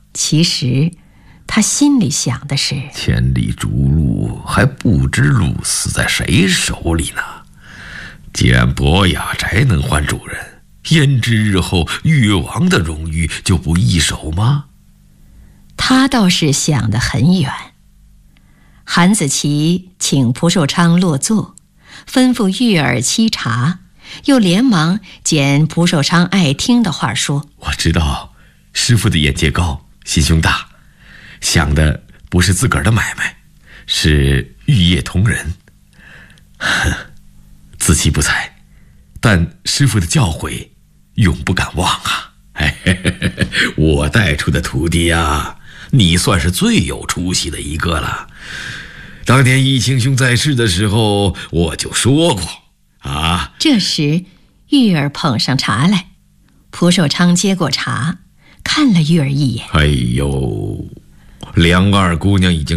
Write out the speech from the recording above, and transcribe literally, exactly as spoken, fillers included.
其实他心里想的是， 千里逐鹿，还不知鹿死在谁手里呢。既然伯雅宅能换主人，焉知日后越王的荣誉就不易手吗？ 他倒是想得很远。韩子琪请蒲寿昌落座，吩咐玉儿沏茶，又连忙捡蒲寿昌爱听的话说： 我知道师父的眼界高，心胸大，想的不是自个儿的买卖，是玉业同仁。自欺不才，但师父的教诲永不敢忘啊！我带出的徒弟啊，你算是最有出息的一个了。当年义清兄在世的时候，我就说过啊。 这时玉儿捧上茶来，蒲寿昌接过茶，看了玉儿一眼。 哎呦，梁二姑娘已经